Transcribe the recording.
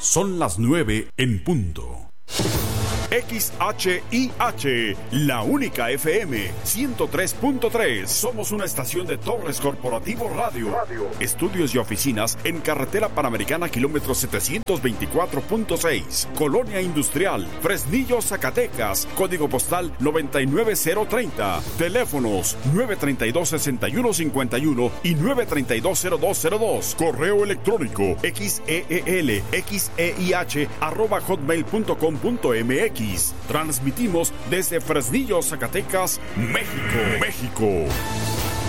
Son las 9 en punto. XHIH, la única FM 103.3. Somos una estación de Torres Corporativo Radio. Estudios y oficinas en Carretera Panamericana, kilómetro 724.6. Colonia Industrial, Fresnillo, Zacatecas. Código postal 99030. Teléfonos 932-6151 y 932-0202. Correo electrónico xeelxeih@hotmail.com.mx. Transmitimos desde Fresnillo, Zacatecas, México.